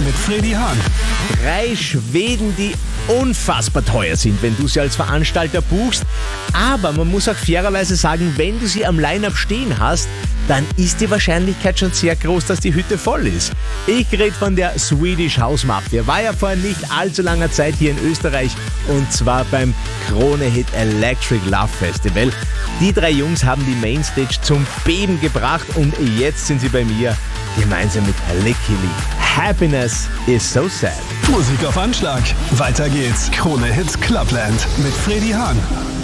mit Freddy Hahn. 3 Schweden, die unfassbar teuer sind, wenn du sie als Veranstalter buchst. Aber man muss auch fairerweise sagen, wenn du sie am Line-Up stehen hast, dann ist die Wahrscheinlichkeit schon sehr groß, dass die Hütte voll ist. Ich rede von der Swedish House Mafia. War ja vor nicht allzu langer Zeit hier in Österreich und zwar beim Krone-Hit Electric Love Festival. Die 3 Jungs haben die Mainstage zum Beben gebracht und jetzt sind sie bei mir gemeinsam mit Licky Lee. Happiness is so sad. Musik auf Anschlag. Weiter geht's. Krone Hits Clubland mit Freddy Hahn.